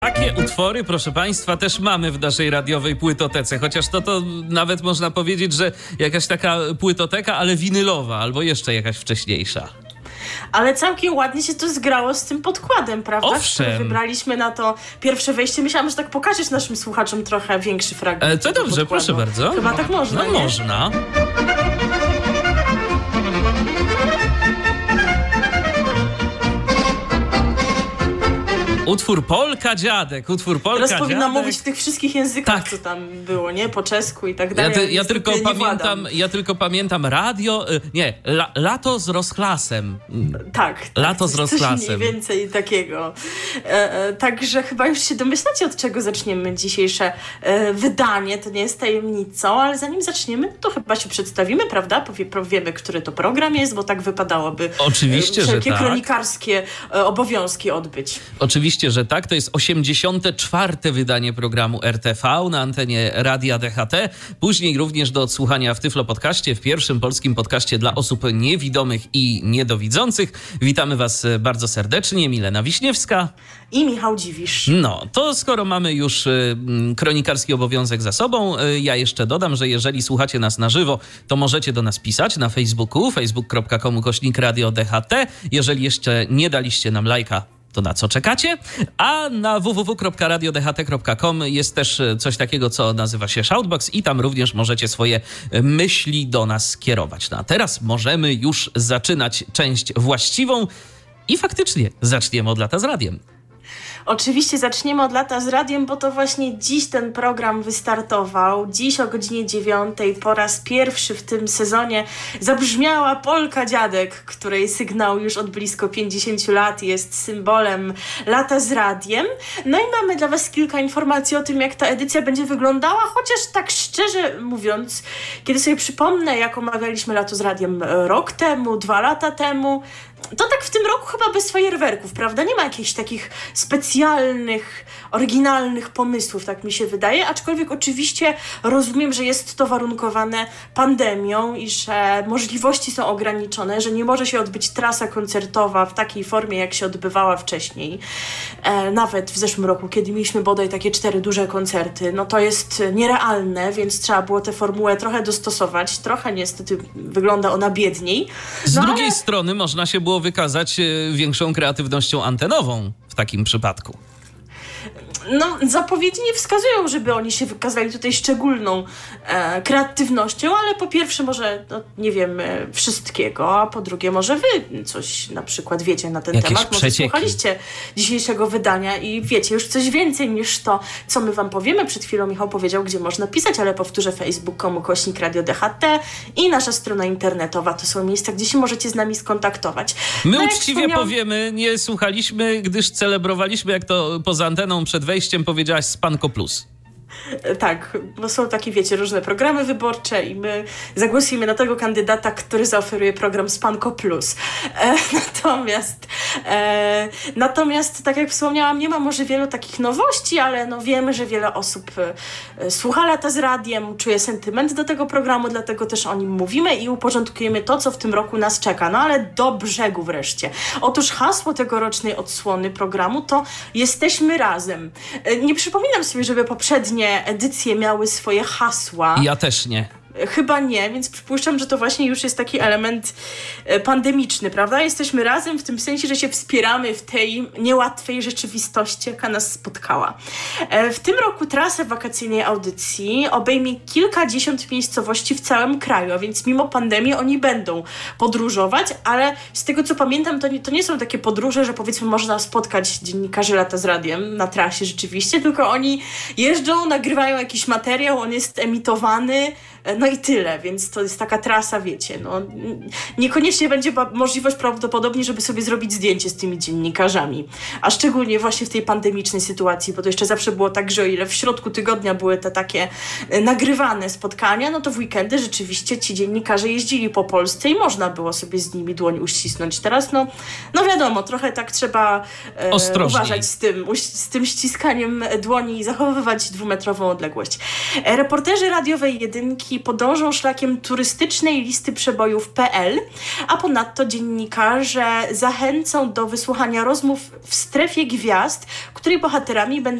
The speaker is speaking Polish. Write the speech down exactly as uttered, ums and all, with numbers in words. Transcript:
Takie utwory, proszę Państwa, też mamy w naszej radiowej płytotece, chociaż to, to nawet można powiedzieć, że jakaś taka płytoteka, ale winylowa, albo jeszcze jakaś wcześniejsza. Ale całkiem ładnie się to zgrało z tym podkładem, prawda? Owszem. Który wybraliśmy na to pierwsze wejście. Myślałam, że tak pokażesz naszym słuchaczom trochę większy fragment. E, to dobrze, podkładu. proszę bardzo. Chyba tak można, No nie? można. Utwór Polka Dziadek, utwór Polka Teraz Dziadek. powinna mówić w tych wszystkich językach, Tak. co tam było, nie? Po czesku i tak Ja, dalej. ty, ale ja, niestety tylko nie pamiętam, władam. ja tylko pamiętam radio, y, nie, la, lato z rozklasem. Tak, tak. Lato z coś- rozklasem. Coś mniej więcej takiego. E, e, także chyba już się domyślacie, od czego zaczniemy dzisiejsze e, wydanie. To nie jest tajemnicą, ale zanim zaczniemy, to chyba się przedstawimy, prawda? Powie, powiemy, który to program jest, bo tak wypadałoby Oczywiście, e, że wszelkie tak. kronikarskie e, obowiązki odbyć. Oczywiście, że tak. To jest osiemdziesiąte czwarte wydanie programu R T V na antenie Radia D H T. Później również do odsłuchania w Tyflo Podcaście, w pierwszym polskim podcaście dla osób niewidomych i niedowidzących. Witamy Was bardzo serdecznie. Milena Wiśniewska. I Michał Dziwisz. No, to skoro mamy już y, kronikarski obowiązek za sobą, y, ja jeszcze dodam, że jeżeli słuchacie nas na żywo, to możecie do nas pisać na Facebooku, facebook kropka com ukośnik Radio D H T. Jeżeli jeszcze nie daliście nam lajka, to na co czekacie? A na w w w kropka radio d h t kropka com jest też coś takiego, co nazywa się Shoutbox i tam również możecie swoje myśli do nas skierować. No a teraz możemy już zaczynać część właściwą i faktycznie zaczniemy od Lata z Radiem. Oczywiście zaczniemy od Lata z Radiem, bo to właśnie dziś ten program wystartował. Dziś o godzinie dziewiątej po raz pierwszy w tym sezonie zabrzmiała Polka Dziadek, której sygnał już od blisko pięćdziesięciu lat jest symbolem Lata z Radiem. No i mamy dla Was kilka informacji o tym, jak ta edycja będzie wyglądała, chociaż tak szczerze mówiąc, kiedy sobie przypomnę, jak omawialiśmy Lato z Radiem rok temu, dwa lata temu, to tak w tym roku chyba bez fajerwerków, prawda? Nie ma jakichś takich specjalnych, oryginalnych pomysłów, tak mi się wydaje, aczkolwiek oczywiście rozumiem, że jest to warunkowane pandemią i że możliwości są ograniczone, że nie może się odbyć trasa koncertowa w takiej formie, jak się odbywała wcześniej. E, nawet w zeszłym roku, kiedy mieliśmy bodaj takie cztery duże koncerty, no to jest nierealne, więc trzeba było tę formułę trochę dostosować. Trochę niestety wygląda ona biedniej. Z No, drugiej ale... strony można się było wykazać e, większą kreatywnością antenową w takim przypadku. No, zapowiedzi nie wskazują, żeby oni się wykazali tutaj szczególną e, kreatywnością, ale po pierwsze może, no, nie wiem, e, wszystkiego, a po drugie może wy coś na przykład wiecie na ten Jakieś temat. Może przecieki. słuchaliście dzisiejszego wydania i wiecie już coś więcej niż to, co my wam powiemy. Przed chwilą Michał powiedział, gdzie można pisać, ale powtórzę, facebook kropka com ukośnik Radio D H T i nasza strona internetowa. To są miejsca, gdzie się możecie z nami skontaktować. My No, jak uczciwie wspomniałam- powiemy, nie słuchaliśmy, gdyż celebrowaliśmy, jak to poza anteną przed wejściem powiedziałaś, Spanko Plus. Tak, bo są takie, wiecie, różne programy wyborcze i my zagłosujemy na tego kandydata, który zaoferuje program Spanko Plus. E, natomiast, e, natomiast, tak jak wspomniałam, nie ma może wielu takich nowości, ale no wiemy, że wiele osób e, słucha Lata z Radiem, czuje sentyment do tego programu, dlatego też o nim mówimy i uporządkujemy to, co w tym roku nas czeka. No ale do brzegu wreszcie. Otóż hasło tegorocznej odsłony programu to Jesteśmy razem. E, nie przypominam sobie, żeby poprzednie edycje miały swoje hasła. Ja też nie. Chyba nie, więc przypuszczam, że to właśnie już jest taki element e, pandemiczny, prawda? Jesteśmy razem w tym sensie, że się wspieramy w tej niełatwej rzeczywistości, jaka nas spotkała. E, w tym roku trasę wakacyjnej audycji obejmie kilkadziesiąt miejscowości w całym kraju, a więc mimo pandemii oni będą podróżować, ale z tego co pamiętam, to nie, to nie są takie podróże, że powiedzmy można spotkać dziennikarzy Lata z Radiem na trasie rzeczywiście, tylko oni jeżdżą, nagrywają jakiś materiał, on jest emitowany, no i tyle, więc to jest taka trasa, wiecie, no niekoniecznie będzie ba- możliwość prawdopodobnie, żeby sobie zrobić zdjęcie z tymi dziennikarzami, a szczególnie właśnie w tej pandemicznej sytuacji, bo to jeszcze zawsze było tak, że o ile w środku tygodnia były te takie e, nagrywane spotkania, no to w weekendy rzeczywiście ci dziennikarze jeździli po Polsce i można było sobie z nimi dłoń uścisnąć. Teraz no, no wiadomo, trochę tak trzeba e, uważać z tym, uś- z tym ściskaniem dłoni i zachowywać dwumetrową odległość. E, reporterzy radiowej jedynki podążą szlakiem turystycznej listy przebojów kropka pe el, a ponadto dziennikarze zachęcą do wysłuchania rozmów w strefie gwiazd, której bohaterami będą